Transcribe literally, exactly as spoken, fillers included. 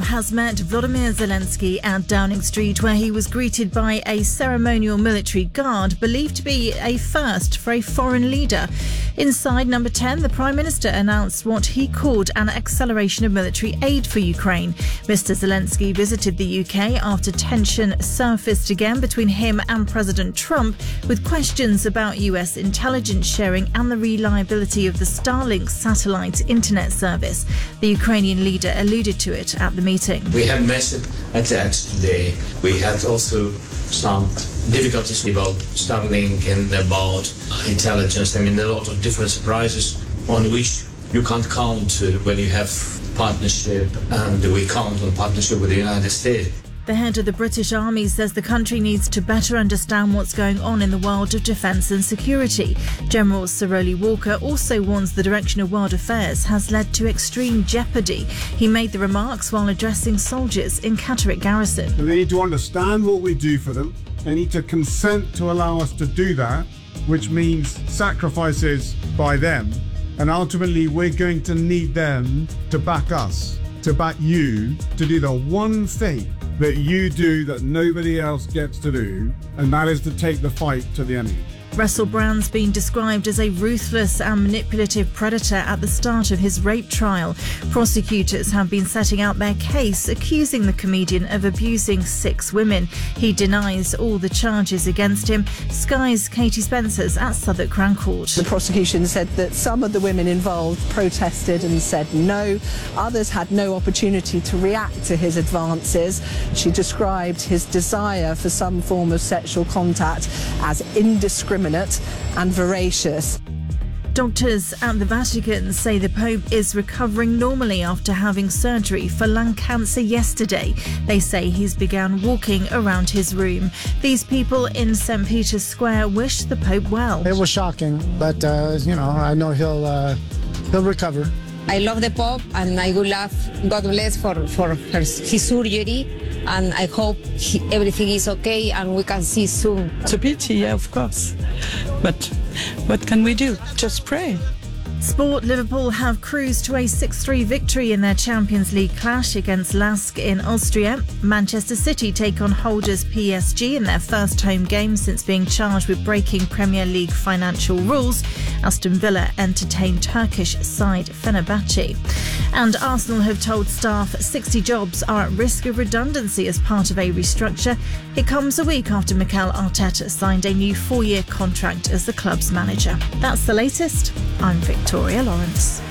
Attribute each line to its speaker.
Speaker 1: has met Volodymyr Zelensky at Downing Street, where he was greeted by a ceremonial military guard believed to be a first for a foreign leader. Inside Number ten, the Prime Minister announced what he called an acceleration of military aid for Ukraine. Mister Zelensky visited the U K after tension surfaced again between him and President Trump, with questions about U S intelligence sharing and the reliability of the Starlink satellite internet service. The Ukrainian leader alluded to it at the meeting.
Speaker 2: We have massive attacks today. We have also some difficulties about Starlink and about intelligence. I mean, a lot of different surprises on which you can't count when you have partnership, and we count on partnership with the United States.
Speaker 1: The head of the British Army says the country needs to better understand what's going on in the world of defence and security. General Sir Rowley Walker also warns the direction of world affairs has led to extreme jeopardy. He made the remarks while addressing soldiers in Catterick Garrison.
Speaker 3: They need to understand what we do for them. They need to consent to allow us to do that, which means sacrifices by them. And ultimately, we're going to need them to back us, to back you, to do the one thing that you do that nobody else gets to do, and that is to take the fight to the enemy.
Speaker 1: Russell Brand's been described as a ruthless and manipulative predator at the start of his rape trial. Prosecutors have been setting out their case, accusing the comedian of abusing six women. He denies all the charges against him. Sky's Katie Spencer's at Southwark Crown Court.
Speaker 4: The prosecution said that some of the women involved protested and said no. Others had no opportunity to react to his advances. She described his desire for some form of sexual contact as indiscriminate and voracious.
Speaker 1: Doctors at the Vatican say the Pope is recovering normally after having surgery for lung cancer yesterday. They say he's begun walking around his room. These people in Saint Peter's Square wish the Pope well.
Speaker 5: It was shocking, but uh, you know, I know he'll uh, he'll recover.
Speaker 6: I love the Pope, and I would love God bless for for her, his surgery. And I hope he, everything is okay and we can see soon.
Speaker 7: It's a pity, yeah, of course. But what can we do? Just pray.
Speaker 1: Sport. Liverpool have cruised to a six three victory in their Champions League clash against Lask in Austria. Manchester City take on holders P S G in their first home game since being charged with breaking Premier League financial rules. Aston Villa entertain Turkish side Fenerbahce. And Arsenal have told staff sixty jobs are at risk of redundancy as part of a restructure. It comes a week after Mikel Arteta signed a new four-year contract as the club's manager. That's the latest. I'm Victoria Lawrence.